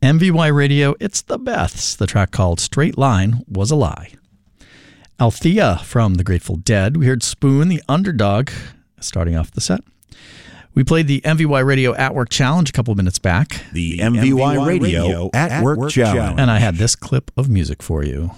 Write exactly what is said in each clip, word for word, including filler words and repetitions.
M V Y Radio, it's the Beths. The track called Straight Line Was a Lie. Althea from the Grateful Dead. We heard Spoon, the Underdog, starting off the set. We played the M V Y Radio At Work Challenge a couple of minutes back. The M V Y Radio At Work Challenge. And I had this clip of music for you.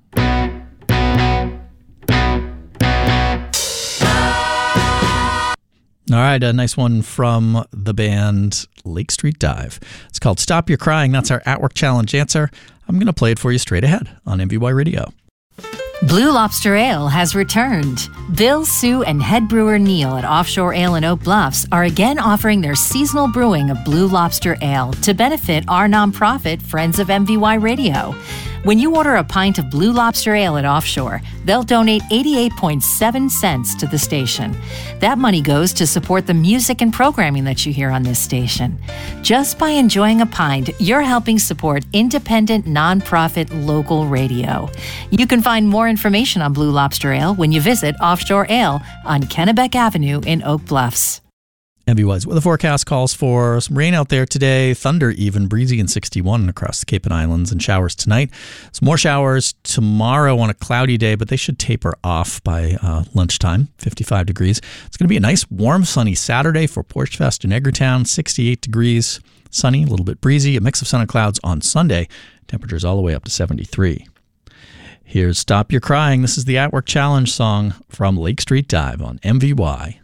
All right, a nice one from the band Lake Street Dive. It's called Stop Your Crying. That's our At Work Challenge answer. I'm going to play it for you straight ahead on M V Y Radio. Blue Lobster Ale has returned. Bill, Sue, and head brewer Neil at Offshore Ale in Oak Bluffs are again offering their seasonal brewing of Blue Lobster Ale to benefit our nonprofit Friends of M V Y Radio. When you order a pint of Blue Lobster Ale at Offshore, they'll donate eighty-eight point seven cents to the station. That money goes to support the music and programming that you hear on this station. Just by enjoying a pint, you're helping support independent, nonprofit local radio. You can find more information on Blue Lobster Ale when you visit Offshore Ale on Kennebec Avenue in Oak Bluffs. M V Y's weather forecast calls for some rain out there today, thunder even, breezy and sixty-one across the Cape and Islands, and showers tonight. Some more showers tomorrow on a cloudy day, but they should taper off by uh, lunchtime, fifty-five degrees. It's going to be a nice, warm, sunny Saturday for Porch Fest in Edgartown, sixty-eight degrees, sunny, a little bit breezy, a mix of sun and clouds on Sunday. Temperatures all the way up to seventy-three. Here's Stop Your Crying. This is the At Work Challenge song from Lake Street Dive on M V Y.